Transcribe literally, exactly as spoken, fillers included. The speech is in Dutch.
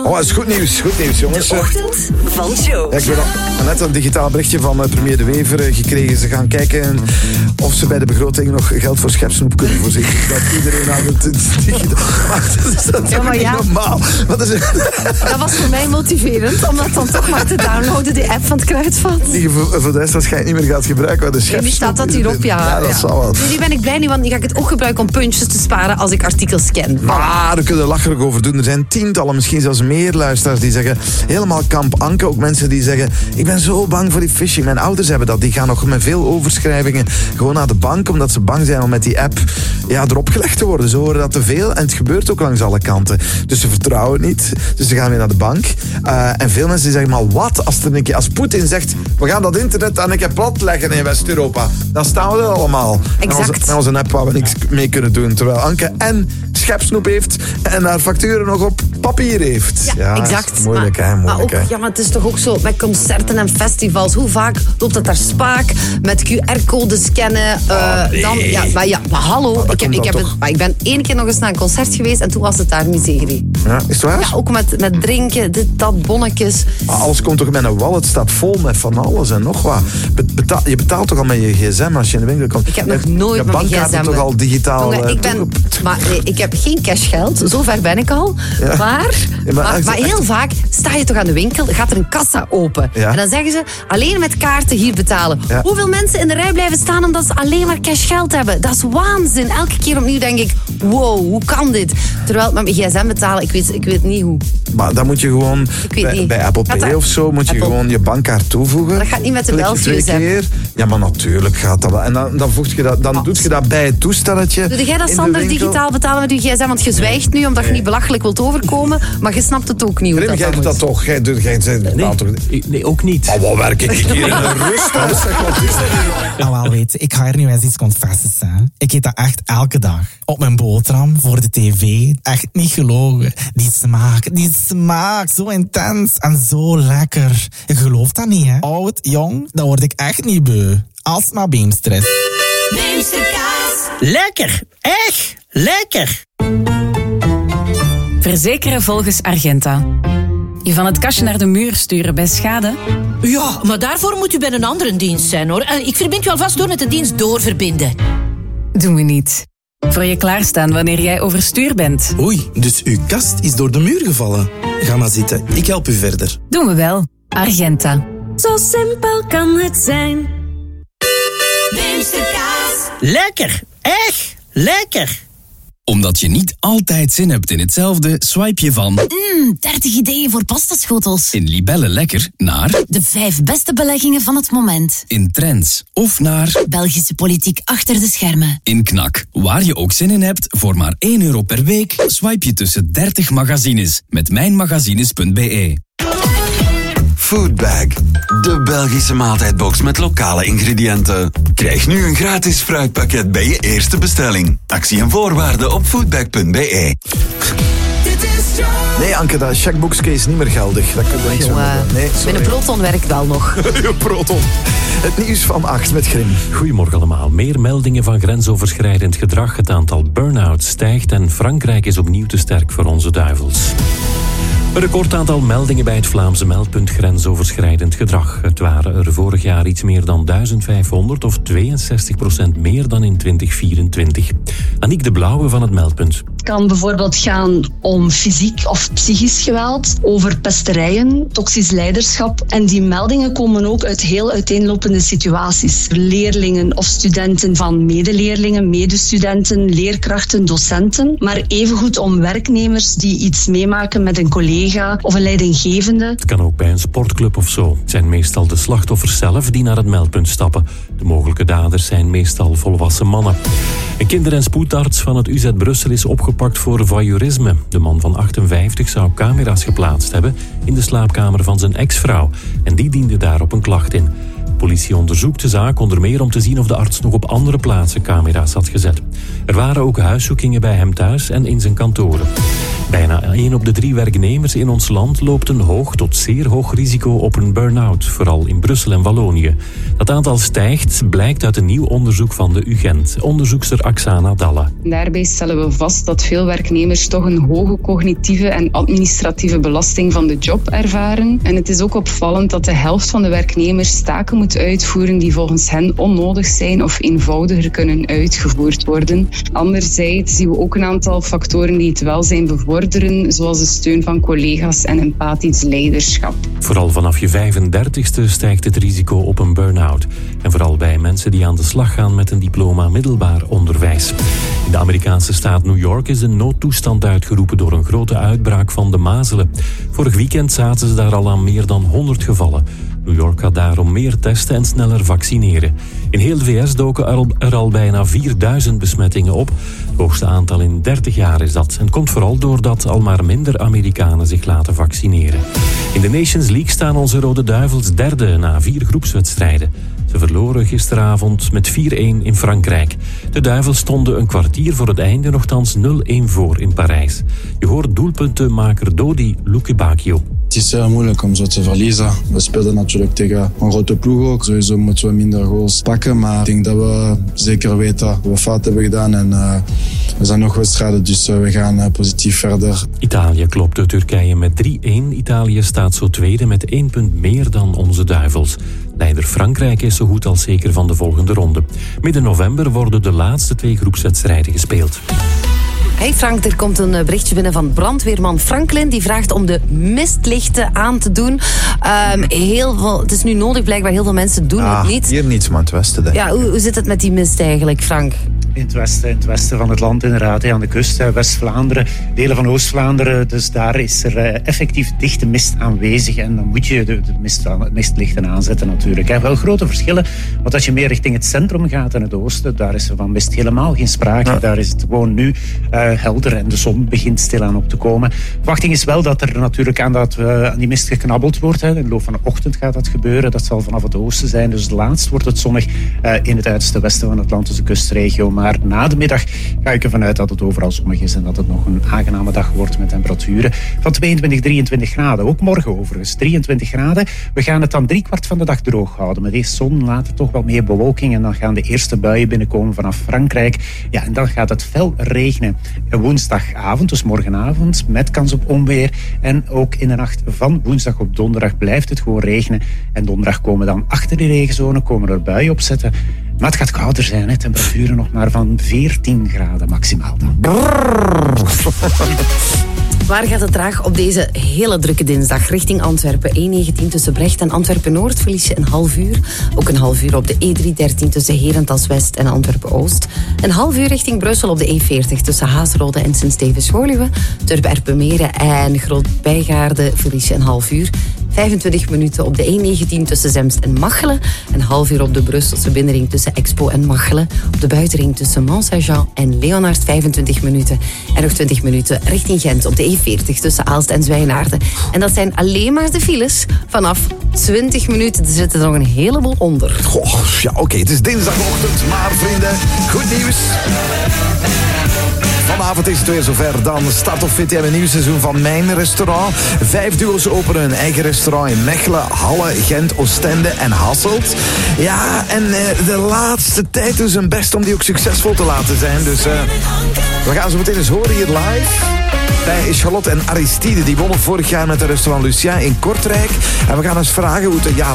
Oh, dat is goed nieuws, goed nieuws, jongens. De ochtend van Joe. Ja, ik heb net een digitaal berichtje van uh, premier De Wever uh, gekregen. Ze gaan kijken of ze bij de begroting nog geld voor schepsnoep kunnen voorzien. Dat iedereen aan het digitaal... Maar dat is dat ja, maar ja. niet normaal. Wat is dat was voor mij motiverend, om dat dan toch maar te downloaden, die app van het Kruidvat. Die je voor, voor de rest waarschijnlijk niet meer gaat gebruiken. De ja, nu staat dat hierop, ja. Ja, dat ja. zal wel. Nu ben ik blij niet, want nu ga ik het ook gebruiken om puntjes te sparen als ik artikels scan. Maar daar kunnen we lacherig over doen. Er zijn tientallen, misschien zelfs meer luisteraars die zeggen, helemaal kamp Anke, ook mensen die zeggen, ik ben zo bang voor die phishing. Mijn ouders hebben dat, die gaan nog met veel overschrijvingen gewoon naar de bank, omdat ze bang zijn om met die app ja, erop gelegd te worden. Ze horen dat te veel en het gebeurt ook langs alle kanten. Dus ze vertrouwen niet, dus ze gaan weer naar de bank. Uh, en veel mensen die zeggen, maar wat als, er een keer, als Poetin zegt, we gaan dat internet aan een keer plat leggen in West-Europa, dan staan we er allemaal. Exact. Met onze, met onze app waar we niks mee kunnen doen. Terwijl Anke en schepsnoep heeft en haar facturen nog op papier heeft. Ja, ja exact. Moeilijk, maar, hè? Moeilijk, maar, ook, hè? ja, maar het is toch ook zo met concerten en festivals. Hoe vaak loopt het daar spaak met Q R-code scannen? Uh, oh, nee. dan, ja, maar, ja, maar hallo, maar ik, heb, ik, heb het, maar ik ben één keer nog eens naar een concert geweest en toen was het daar miserie. Ja, is het waar? Ja, ook met, met drinken, dit, dat, bonnetjes. Maar alles komt toch met een wallet, staat vol met van alles en nog wat. Betaal, je betaalt toch al met je gsm als je in de winkel komt? Ik heb nog nooit met mijn gsm. toch al digitaal Jongen, ik ben, maar nee, ik heb geen cashgeld, zover ben ik al. Ja. Maar, ja, maar, maar, maar heel vaak sta je toch aan de winkel, gaat er een kassa open. Ja. En dan zeggen ze, alleen met kaarten hier betalen. Ja. Hoeveel mensen in de rij blijven staan omdat ze alleen maar cashgeld hebben? Dat is waanzin. Elke keer opnieuw denk ik, wow, hoe kan dit? Terwijl met mijn gsm betalen, ik weet, ik weet niet hoe. Maar dan moet je gewoon bij, bij Apple Pay of zo, moet je Apple. gewoon je bankkaart toevoegen. Maar dat gaat niet met de België keer. Ja, maar natuurlijk gaat dat wel. En dan, dan, voeg je dat, dan doe je dat bij het toestelletje. Doe jij dat, Sander, digitaal betalen met je gsm? Want je zwijgt nu omdat je niet belachelijk wilt overkomen, maar je snapt het ook niet hoe Grim, dat jij doet dat toch? Jij doet, jij, jij, nee, toch... nee, ook niet. Oh, wat werk ik hier in een rusthuis? Nou wel, weet ik ga er nu eens iets confessen. Hè. Ik eet dat echt elke dag. Op mijn boterham, voor de tv. Echt niet gelogen. Die smaak, die smaak. Zo intens en zo lekker. Je gelooft dat niet, hè? Oud, jong, dan word ik echt niet beu. Alsmaar Beemster. Beemsterkaas. Lekker. Echt lekker. Verzekeren volgens Argenta. Je van het kastje naar de muur sturen bij schade? Ja, maar daarvoor moet u bij een andere dienst zijn, hoor. En ik verbind u alvast door met de dienst doorverbinden. Doen we niet. Voor je klaarstaan wanneer jij overstuur bent. Oei, dus uw kast is door de muur gevallen. Ga maar zitten, ik help u verder. Doen we wel. Argenta. Zo simpel kan het zijn. Beemsterkaas. Lekker. Echt lekker. Omdat je niet altijd zin hebt in hetzelfde, swipe je van... Mmm, dertig ideeën voor pastaschotels. In Libelle Lekker naar... De vijf beste beleggingen van het moment. In Trends. Of naar... Belgische politiek achter de schermen. In Knak. Waar je ook zin in hebt, voor maar één euro per week... swipe je tussen dertig magazines. Met mijnmagazines punt b e. Foodbag, de Belgische maaltijdbox met lokale ingrediënten. Krijg nu een gratis fruitpakket bij je eerste bestelling. Actie en voorwaarden op foodbag punt b e. Nee, Anke, dat checkboekje is niet meer geldig. Dat kun je niks meer doen. Nee, mijn proton werkt wel nog. Je proton. Het nieuws van acht met Grim. Goedemorgen allemaal. Meer meldingen van grensoverschrijdend gedrag. Het aantal burn-outs stijgt en Frankrijk is opnieuw te sterk voor onze duivels. Een recordaantal meldingen bij het Vlaamse meldpunt grensoverschrijdend gedrag. Het waren er vorig jaar iets meer dan duizend vijfhonderd of tweeënzestig procent meer dan in twintig vierentwintig. Aniek de Blauwe van het meldpunt. Het kan bijvoorbeeld gaan om fysiek of psychisch geweld, over pesterijen, toxisch leiderschap. En die meldingen komen ook uit heel uiteenlopende situaties. Leerlingen of studenten van medeleerlingen, medestudenten, leerkrachten, docenten. Maar evengoed om werknemers die iets meemaken met een collega of een leidinggevende. Het kan ook bij een sportclub of zo. Het zijn meestal de slachtoffers zelf die naar het meldpunt stappen. De mogelijke daders zijn meestal volwassen mannen. Een kinder- en spoedarts van het U Z Brussel is opgepakt voor voyeurisme. De man van achtenvijftig zou camera's geplaatst hebben in de slaapkamer van zijn ex-vrouw. En die diende daarop een klacht in. De politie onderzoekt de zaak onder meer om te zien of de arts nog op andere plaatsen camera's had gezet. Er waren ook huiszoekingen bij hem thuis en in zijn kantoren. Bijna één op de drie werknemers in ons land loopt een hoog tot zeer hoog risico op een burn-out, vooral in Brussel en Wallonië. Dat aantal stijgt, blijkt uit een nieuw onderzoek van de U Gent. Onderzoekster Aksana Dalle. Daarbij stellen we vast dat veel werknemers toch een hoge cognitieve en administratieve belasting van de job ervaren. En het is ook opvallend dat de helft van de werknemers taken moet uitvoeren die volgens hen onnodig zijn of eenvoudiger kunnen uitgevoerd worden. Anderzijds zien we ook een aantal factoren die het welzijn bevorderen, zoals de steun van collega's en empathisch leiderschap. Vooral vanaf je vijfendertigste stijgt het risico op een burn-out. En vooral bij mensen die aan de slag gaan met een diploma middelbaar onderwijs. In de Amerikaanse staat New York is een noodtoestand uitgeroepen door een grote uitbraak van de mazelen. Vorig weekend zaten ze daar al aan meer dan honderd gevallen. New York gaat daarom meer testen en sneller vaccineren. In heel de V S doken er al, er al bijna vierduizend besmettingen op. Het hoogste aantal in dertig jaar is dat. En komt vooral doordat al maar minder Amerikanen zich laten vaccineren. In de Nations League staan onze Rode Duivels derde na vier groepswedstrijden. Ze verloren gisteravond met vier-een in Frankrijk. De Duivels stonden een kwartier voor het einde nogthans nul-een voor in Parijs. Je hoort doelpuntenmaker Dodi Lukebakio. Het is heel moeilijk om zo te verliezen. We spelen natuurlijk tegen een grote ploeg ook. Sowieso moeten we minder goals pakken. Maar ik denk dat we zeker weten wat we fout hebben gedaan. En uh, we zijn nog wedstrijden, dus uh, we gaan uh, positief verder. Italië klopte Turkije met drie-een. Italië staat zo tweede met één punt meer dan onze Duivels. Leider Frankrijk is zo goed als zeker van de volgende ronde. Midden november worden de laatste twee groepswedstrijden gespeeld. Hey Frank, er komt een berichtje binnen van brandweerman Franklin. Die vraagt om de mistlichten aan te doen. Um, heel veel, het is nu nodig blijkbaar, heel veel mensen doen ah, het niet. Hier niets, maar in het westen. Denk ik. Ja, hoe, hoe zit het met die mist eigenlijk, Frank? In het westen, in het westen van het land inderdaad, aan de kust, West-Vlaanderen, delen van Oost-Vlaanderen. Dus daar is er effectief dichte mist aanwezig en dan moet je de, de mist, het mistlichten aanzetten natuurlijk. Er wel grote verschillen, want als je meer richting het centrum gaat en het oosten, daar is er van mist helemaal geen sprake. Ja. Daar is het gewoon nu uh, helder en de zon begint stilaan op te komen. Verwachting is wel dat er natuurlijk aan, dat, uh, aan die mist geknabbeld wordt. Hè. In de loop van de ochtend gaat dat gebeuren. Dat zal vanaf het oosten zijn. Dus laatst wordt het zonnig uh, in het uiterste westen van het land, dus de kustregio. Maar Maar na de middag ga ik ervan uit dat het overal zonnig is en dat het nog een aangename dag wordt met temperaturen van tweeëntwintig, drieëntwintig graden. Ook morgen overigens, drieëntwintig graden. We gaan het dan driekwart van de dag droog houden. Met eerst zon, later toch wel meer bewolking en dan gaan de eerste buien binnenkomen vanaf Frankrijk. Ja, en dan gaat het fel regenen. Woensdagavond, dus morgenavond, met kans op onweer. En ook in de nacht van woensdag op donderdag blijft het gewoon regenen. En donderdag komen dan achter die regenzone komen er buien opzetten. Maar het gaat kouder zijn, hè. Temperaturen nog maar van veertien graden maximaal dan. Waar gaat het traag op deze hele drukke dinsdag? Richting Antwerpen, E negentien tussen Brecht en Antwerpen-Noord verlies je een half uur. Ook een half uur op de E driehonderddertien tussen Herentals-West en Antwerpen-Oost. Een half uur richting Brussel op de E veertig tussen Haasrode en Sint-Stevens-Woluwe. Turp-Erpenmeren en Groot-Bijgaarde verlies je een half uur. vijfentwintig minuten op de E negentien tussen Zemst en Machelen. Een half uur op de Brusselse binnenring tussen Expo en Machelen. Op de buitenring tussen Mont-Saint-Jean en Leonard vijfentwintig minuten. En nog twintig minuten richting Gent op de E veertig tussen Aalst en Zwijnaarden. En dat zijn alleen maar de files. Vanaf twintig minuten er zitten er nog een heleboel onder. Goh, ja, oké, okay, het is dinsdagochtend, maar vrienden, goed nieuws. Vanavond is het weer zover. Dan start of fit een nieuw seizoen van Mijn Restaurant. Vijf duo's openen een eigen restaurant in Mechelen, Halle, Gent, Oostende en Hasselt. Ja, en uh, de laatste tijd doen ze hun best om die ook succesvol te laten zijn. Dus uh, we gaan zo meteen eens horen hier live. Bij Charlotte en Aristide. Die wonnen vorig jaar met het restaurant Lucien in Kortrijk. En we gaan eens vragen hoe het een jaar